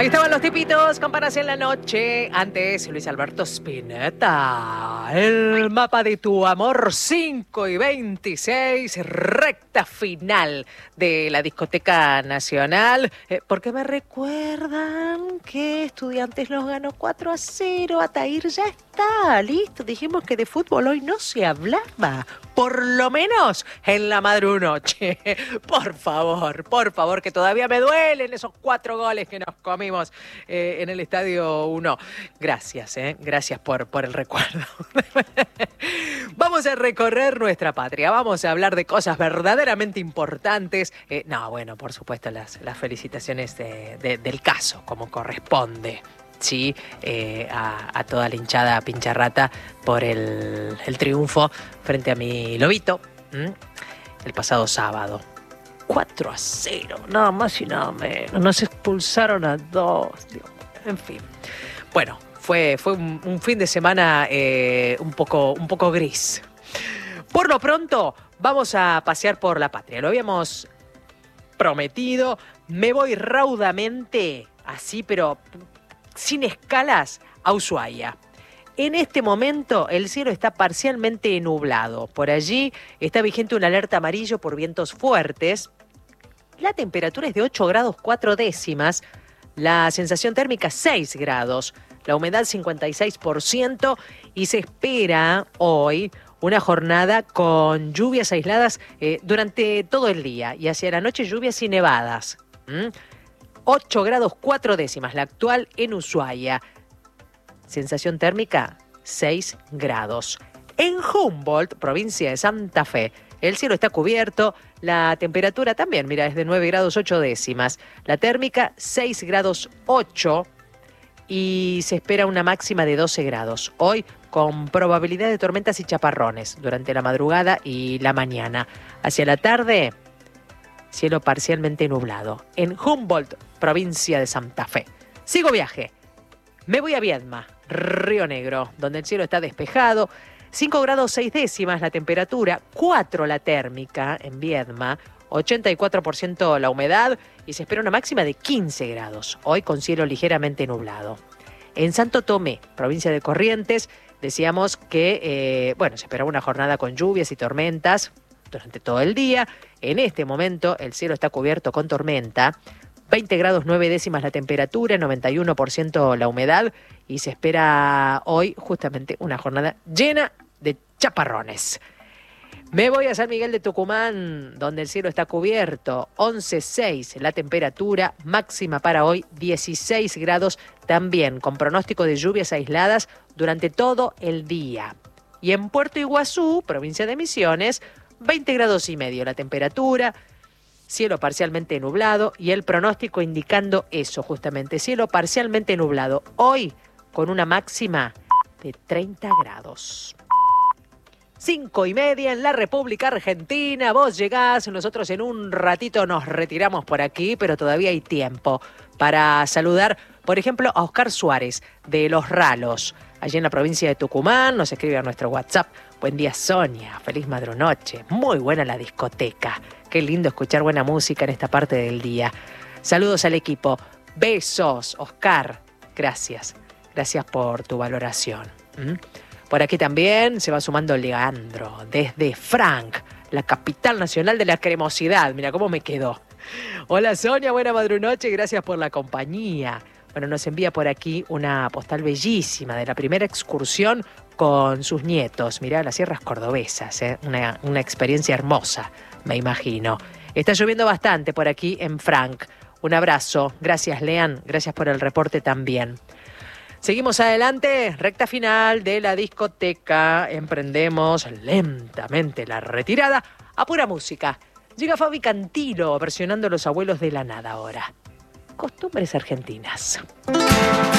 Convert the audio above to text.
Ahí estaban los tipitos, campanas en la noche. Antes, Luis Alberto Spinetta. El mapa de tu amor, 5:26, recta final de la Discoteca Nacional. Porque me recuerdan que Estudiantes los ganó 4-0. Atair ya está, listo. Dijimos que de fútbol hoy no se hablaba. Por lo menos en la madrunoche. Por favor, que todavía me duelen esos 4 goles que nos comimos en el Estadio 1. Gracias, gracias por el recuerdo. Vamos a recorrer nuestra patria, vamos a hablar de cosas verdaderamente importantes. Por supuesto, las felicitaciones del caso, como corresponde. Sí, a toda la hinchada pincharrata por el triunfo frente a mi lobito el pasado sábado. 4-0, nada más y nada menos. Nos expulsaron a 2. En fin. Bueno, fue un fin de semana un poco gris. Por lo pronto, vamos a pasear por la patria. Lo habíamos prometido. Me voy raudamente, así, pero sin escalas, a Ushuaia. En este momento el cielo está parcialmente nublado. Por allí está vigente una alerta amarillo por vientos fuertes. La temperatura es de 8 grados 4 décimas. La sensación térmica 6 grados. La humedad 56%. Y se espera hoy una jornada con lluvias aisladas durante todo el día. Y hacia la noche lluvias y nevadas. 8 grados 4 décimas, la actual en Ushuaia. Sensación térmica, 6 grados. En Humboldt, provincia de Santa Fe, el cielo está cubierto. La temperatura también, mira, es de 9 grados 8 décimas. La térmica, 6 grados 8. Y se espera una máxima de 12 grados. Hoy, con probabilidad de tormentas y chaparrones durante la madrugada y la mañana. Hacia la tarde, cielo parcialmente nublado. En Humboldt, provincia de Santa Fe. Sigo viaje. Me voy a Viedma, Río Negro, donde el cielo está despejado. 5 grados 6 décimas la temperatura, 4 la térmica en Viedma, 84% la humedad y se espera una máxima de 15 grados, hoy con cielo ligeramente nublado. En Santo Tomé, provincia de Corrientes, decíamos que se esperaba una jornada con lluvias y tormentas durante todo el día. En este momento el cielo está cubierto con tormenta. 20 grados 9 décimas la temperatura, 91% la humedad y se espera hoy justamente una jornada llena de chaparrones. Me voy a San Miguel de Tucumán, donde el cielo está cubierto, 11,6 la temperatura, máxima para hoy 16 grados, también con pronóstico de lluvias aisladas durante todo el día. Y en Puerto Iguazú, provincia de Misiones, 20 grados y medio la temperatura, cielo parcialmente nublado y el pronóstico indicando eso justamente, cielo parcialmente nublado. Hoy con una máxima de 30 grados. 5:30 en la República Argentina. Vos llegás, nosotros en un ratito nos retiramos por aquí, pero todavía hay tiempo para saludar, por ejemplo, a Oscar Suárez de Los Ralos, allí en la provincia de Tucumán. Nos escribe a nuestro WhatsApp. Buen día, Sonia. Feliz madrunoche. Muy buena la discoteca. Qué lindo escuchar buena música en esta parte del día. Saludos al equipo. Besos, Oscar. Gracias. Gracias por tu valoración. Por aquí también se va sumando Leandro, desde Frank, la capital nacional de la cremosidad. Mira cómo me quedó. Hola, Sonia. Buena madrunoche. Gracias por la compañía. Bueno, nos envía por aquí una postal bellísima de la primera excursión con sus nietos. Mirá, las sierras cordobesas, una experiencia hermosa, me imagino. Está lloviendo bastante por aquí en Frank. Un abrazo. Gracias, Lean. Gracias por el reporte también. Seguimos adelante, recta final de la discoteca. Emprendemos lentamente la retirada a pura música. Llega Fabi Cantilo versionando Los Abuelos de la Nada ahora. Costumbres argentinas.